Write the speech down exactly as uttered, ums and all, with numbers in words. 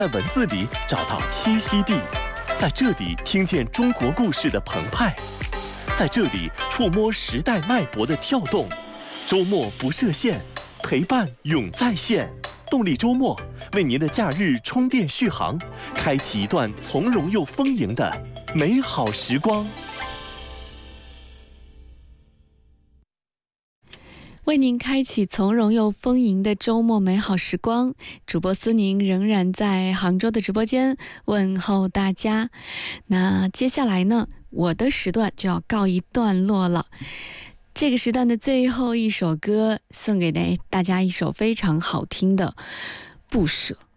在文字里找到栖息地，在这里听见中国故事的澎湃，在这里触摸时代脉搏的跳动。周末不设限，陪伴永在线。动力周末为您的假日充电续航，开启一段从容又丰盈的美好时光。 为您开启从容又丰盈的周末美好时光，主播思宁仍然在杭州的直播间问候大家。那接下来呢，我的时段就要告一段落了。这个时段的最后一首歌，送给大家一首非常好听的《不舍》。